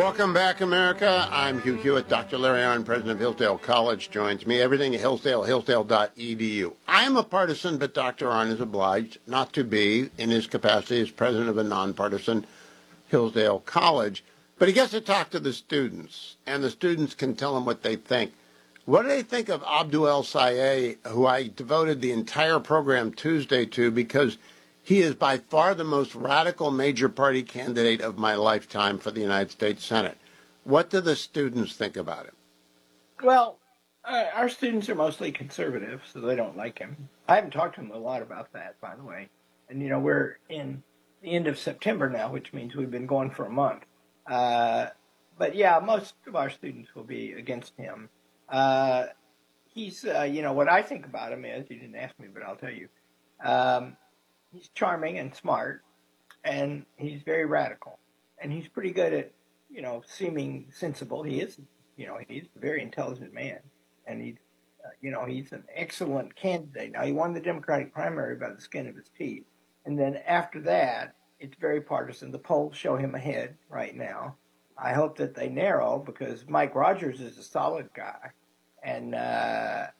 Welcome back, America. I'm Hugh Hewitt. Dr. Larry Arnn, president of Hillsdale College, joins me. Everything at Hillsdale, hillsdale.edu. I am a partisan, but Dr. Arnn is obliged not to be in his capacity as president of a nonpartisan Hillsdale College. But he gets to talk to the students, and the students can tell him what they think. What do they think of Abdul El-Sayed, who I devoted the entire program Tuesday to because he is by far the most radical major party candidate of my lifetime for the United States Senate. What do the students think about him? Well, our students are mostly conservative, so they don't like him. I haven't talked to them a lot about that, by the way. And, we're in the end of September now, which means we've been going for a month. But yeah, most of our students will be against him. He's, what I think about him is, you didn't ask me, but I'll tell you. He's charming and smart, and he's very radical. And he's pretty good at, seeming sensible. He's a very intelligent man, and he's an excellent candidate. Now, he won the Democratic primary by the skin of his teeth. And then after that, it's very partisan. The polls show him ahead right now. I hope that they narrow because Mike Rogers is a solid guy. And